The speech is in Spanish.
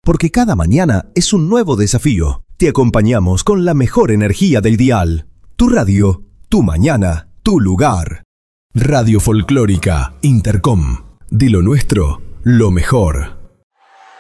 porque cada mañana es un nuevo desafío. Te acompañamos con la mejor energía del dial. Tu radio, tu mañana, tu lugar. Radio Folclórica Intercom. De lo nuestro, lo mejor.